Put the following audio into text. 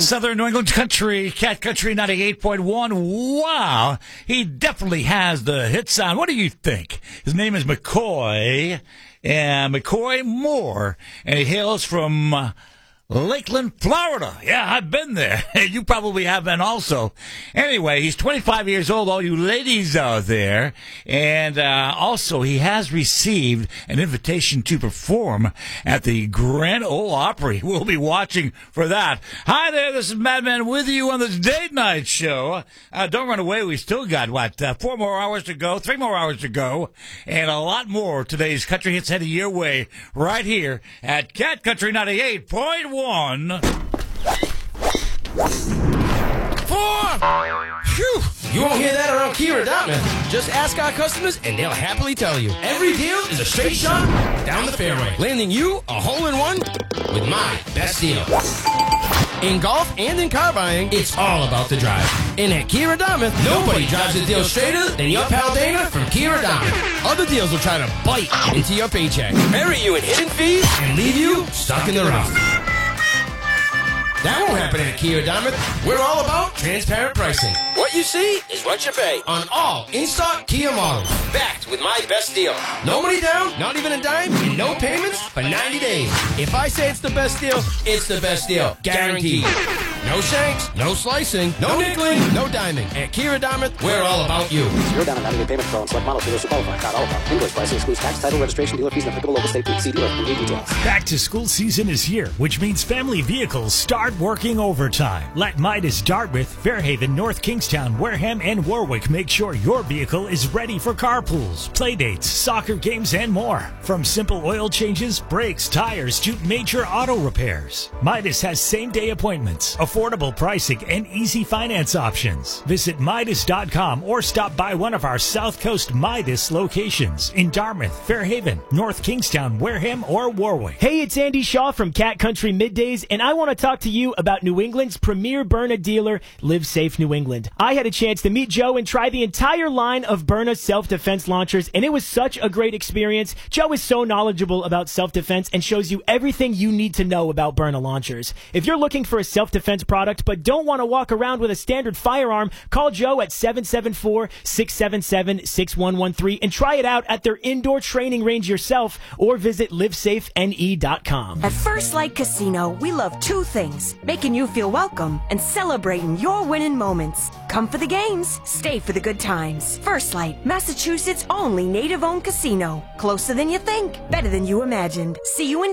Southern New England country, Cat Country 98.1. Wow, he definitely has the hit sound. What do you think? His name is McCoy, and McCoy Moore, and he hails from Lakeland, Florida. Yeah, I've been there. You probably have been also. Anyway, he's 25 years old, all you ladies out there. And also, he has received an invitation to perform at the Grand Ole Opry. We'll be watching for that. Hi there, this is Madman with you on this date night show. Don't run away. We still got, 4 more hours to go, 3 more hours to go, and a lot more. Today's country hits headed your way right here at Cat Country 98.1. 4. Phew! You won't hear that around Kira Dartmouth. Just ask our customers and they'll happily tell you. Every deal is a straight shot down the fairway, landing you a hole-in-one with my best deal. In golf and in car buying, it's all about the drive. And at Kira Dartmouth, nobody drives a deal straighter than your pal Dana from Kira Dartmouth. Other deals will try to bite into your paycheck, bury you in hidden fees, and leave you stuck in the rough. That won't happen at Kia Dartmouth. We're all about transparent pricing. What you see is what you pay on all in-stock Kia models. Backed with my best deal. No money down, not even a dime, and no payments for 90 days. If I say it's the best deal, it's the best deal. Guaranteed. No shanks, no slicing, no nickeling, no diming. At Kia Dartmouth, we're all about you. Zero down on 90-day payment for on select models. Dealers who qualify. Not all about. Invoice pricing excludes tax, title, registration, dealer fees, and applicable local state fees. See dealer for details. Back to school season is here, which means family vehicles start working overtime. Let Midas Dartmouth, Fairhaven, North Kingstown, Wareham, and Warwick make sure your vehicle is ready for carpools, playdates, soccer games, and more. From simple oil changes, brakes, tires, to major auto repairs. Midas has same-day appointments, affordable pricing, and easy finance options. Visit Midas.com or stop by one of our South Coast Midas locations in Dartmouth, Fairhaven, North Kingstown, Wareham, or Warwick. Hey, it's Andy Shaw from Cat Country Middays, and I want to talk to you about New England's premier Byrna dealer, Live Safe New England. I had a chance to meet Joe and try the entire line of Byrna self-defense launchers, and it was such a great experience. Joe is so knowledgeable about self-defense and shows you everything you need to know about Byrna launchers. If you're looking for a self-defense product but don't want to walk around with a standard firearm, call Joe at 774-677-6113 and try it out at their indoor training range yourself, or visit livesafene.com. At First Light Casino, we love two things: making you feel welcome and celebrating your winning moments. Come for the games, stay for the good times. First Light, Massachusetts' only native-owned casino. Closer than you think, better than you imagined. See you in